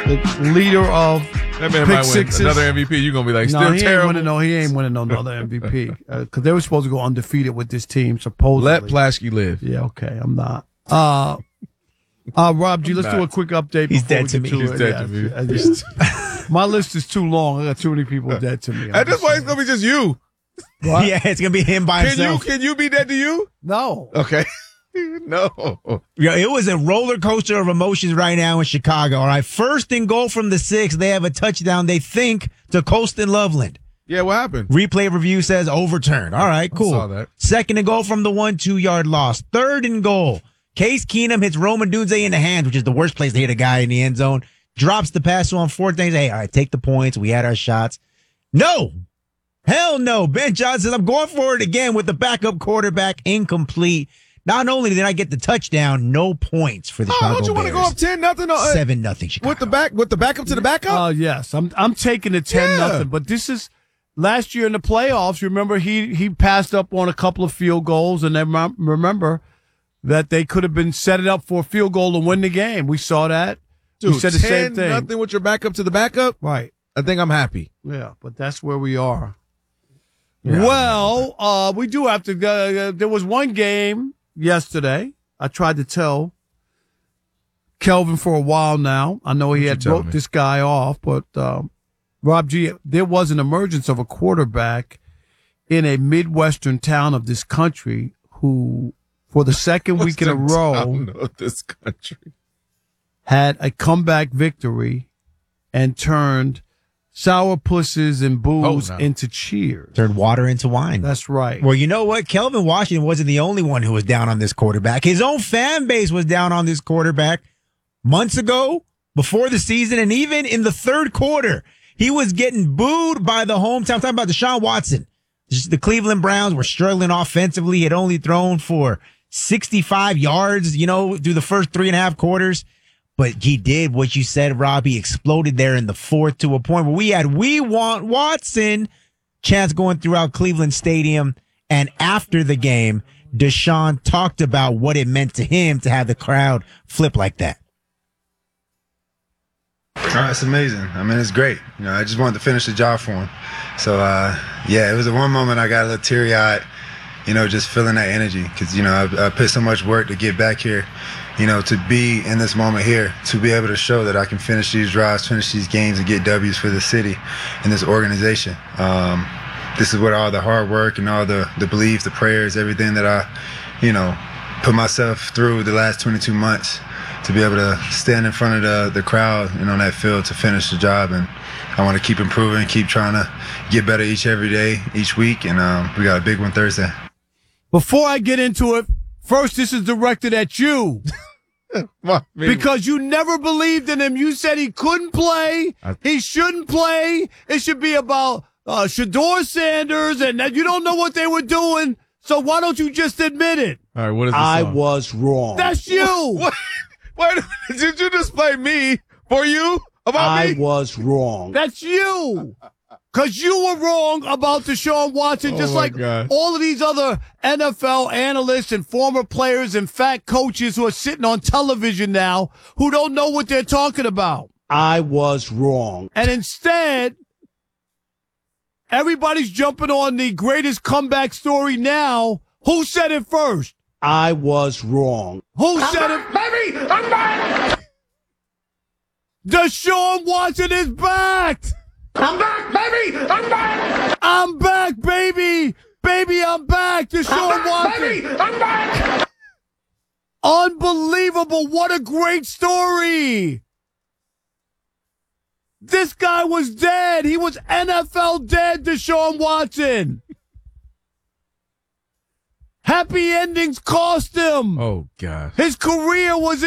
the leader of That man pick might win sixes. another MVP. You're going to be like, No, still he terrible. he ain't winning another MVP because they were supposed to go undefeated with this team, supposedly. Let Plaschke live. Yeah, okay, I'm not. Rob G, let's do a quick update. He's before dead to me. He's dead to me. My list is too long. I got too many people dead to me. At this point, it's going to be just you. What? Yeah, it's going to be him by himself. Can you be dead to you? No. Okay. No. Yeah, it was a roller coaster of emotions right now in Chicago. All right, first and goal from the 6. They have a touchdown, they think, to Colston Loveland. Yeah, what happened? Replay review says overturned. All right, cool. saw that. Second and goal from the 1-2-yard loss. Third and goal. Case Keenum hits Roman Dunze in the hands, which is the worst place to hit a guy in the end zone. Drops the pass on fourth down. Hey, all right, take the points. We had our shots. No. Hell no. Ben Johnson says, I'm going for it again with the backup quarterback incomplete. Not only did I get the touchdown, no points for the Chicago Don't you want to go up 10-0? 7-0 Chicago. With the backup to the backup? Yes, I'm taking it 10-0. But this is last year in the playoffs. Remember, he passed up on a couple of field goals, and then remember that they could have been set it up for a field goal to win the game. We saw that. Dude, we said the same thing. 10-0 with your backup to the backup? Right. I think I'm happy. Yeah, but that's where we are. Yeah. Well, we do have to go. There was one game yesterday. I tried to tell Kelvin for a while now. I know he had wrote this guy off, but Rob G, there was an emergence of a quarterback in a Midwestern town of this country who, for the second week in a row, this country had a comeback victory and turned sourpusses and booze into cheers. Turned water into wine. That's right. Well, you know what? Kelvin Washington wasn't the only one who was down on this quarterback. His own fan base was down on this quarterback months ago, before the season, and even in the third quarter. He was getting booed by the hometown. I'm talking about Deshaun Watson. The Cleveland Browns were struggling offensively. He had only thrown for 65 yards, through the first 3.5 quarters. But he did what you said, Rob. He exploded there in the fourth to a point where we want Watson chants going throughout Cleveland Stadium. And after the game, Deshaun talked about what it meant to him to have the crowd flip like that. It's amazing. I mean, it's great. I just wanted to finish the job for him. So, it was the one moment I got a little teary-eyed, just feeling that energy. Because, I put so much work to get back here. To be in this moment here, to be able to show that I can finish these drives, finish these games, and get W's for the city and this organization. This is what all the hard work and all the belief, the prayers, everything that I, put myself through the last 22 months to be able to stand in front of the crowd and on that field to finish the job. And I want to keep improving, keep trying to get better every day, each week. And we got a big one Thursday. Before I get into it, first, this is directed at you. Because you never believed in him. You said he couldn't play. He shouldn't play. It should be about Shedeur Sanders, and that you don't know what they were doing. So why don't you just admit it? All right, what is the I song? was wrong. That's you. Wait, did you just play me for you? About me? I was wrong. That's you. Because you were wrong about Deshaun Watson, just like all of these other NFL analysts and former players and fat coaches who are sitting on television now who don't know what they're talking about. I was wrong. And instead, everybody's jumping on the greatest comeback story now. Who said it first? I was wrong. Who said it? Baby, I'm back! Deshaun Watson is back! I'm back, baby! I'm back! I'm back, baby! Baby, I'm back! Deshaun Watson! Baby, I'm back! Unbelievable! What a great story! This guy was dead. He was NFL dead, Deshaun Watson. Happy endings cost him. Oh, God. His career was